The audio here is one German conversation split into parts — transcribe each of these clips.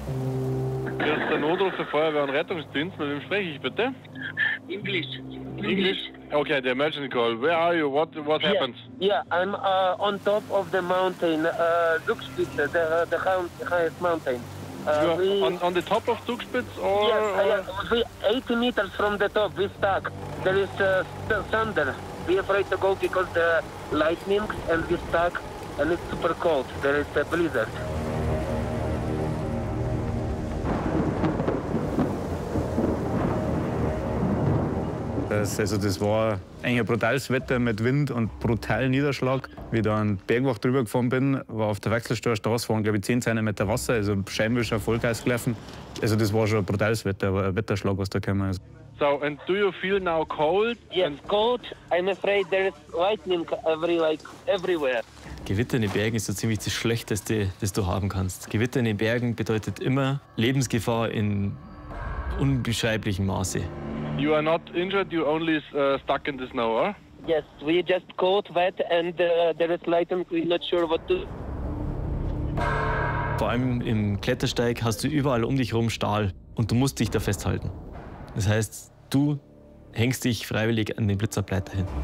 Hier ist der Notruf für Feuerwehr und Rettungsdienst. Mit wem spreche ich bitte? English. English? Okay, the emergency call. Where are you? What happened? Yeah, I'm on top of the mountain, Zugspitze, the highest mountain. You are on the top of Zugspitz or? Yes, we 80 meters from the top, we stuck. There is thunder. We're afraid to go because the lightning and we stuck and it's super cold. There is a blizzard. Das war eigentlich ein brutales Wetter mit Wind und brutalen Niederschlag. Wie ich da einen Bergwach drüber gefahren bin, war auf der Wechselsteuer Straße waren, glaube ich, 10 cm Wasser, also Scheinwischer Vollgas gelaufen. Also das war schon ein brutales Wetter, aber ein Wetterschlag, was da gekommen ist. So, and do you feel now cold? Yes, cold. I'm afraid there is lightning everywhere. Gewitter in den Bergen ist so ziemlich das Schlechteste, das du haben kannst. Gewitter in den Bergen bedeutet immer Lebensgefahr in unbeschreiblichem Maße. You are not injured, you only stuck in the snow, huh? Yes, we just caught wet and there is lightning. We're not sure what to do. Vor allem im Klettersteig hast du überall um dich herum Stahl und du musst dich da festhalten. Das heißt, du hängst dich freiwillig an den Blitzableiter hin.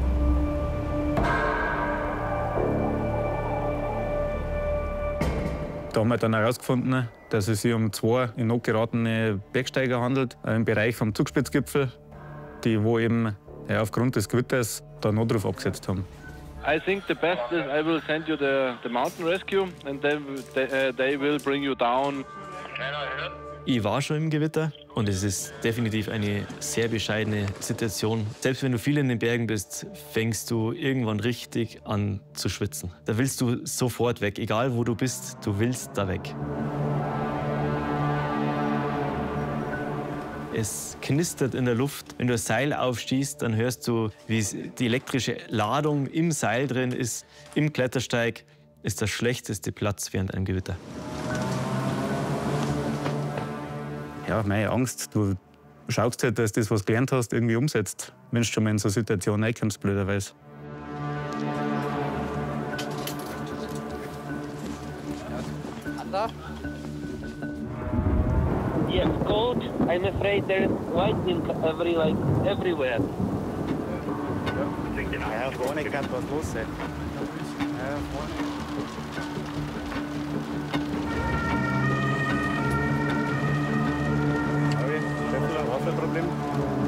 Da haben wir dann herausgefunden, dass es sich um 2 in Not geratene Bergsteiger handelt, im Bereich vom Zugspitzgipfel, die wo eben aufgrund des Gewitters den Notruf abgesetzt haben. I think the best is I will send you the mountain rescue and they will bring you down. Ich war schon im Gewitter und es ist definitiv eine sehr bescheidene Situation. Selbst wenn du viel in den Bergen bist, fängst du irgendwann richtig an zu schwitzen. Da willst du sofort weg, egal wo du bist, du willst da weg. Es knistert in der Luft. Wenn du das Seil aufstießt, dann hörst du, wie die elektrische Ladung im Seil drin ist. Im Klettersteig ist der schlechteste Platz während einem Gewitter. Ja, meine Angst, du schaust halt, dass das, was du gelernt hast, irgendwie umsetzt, wenn du schon mal in so eine Situation reinkommst, blöderweise. Yes, cold. I'm afraid there is lightning everywhere. Ja, vorne kann was los sein. Ja, vorne. Wasserproblem.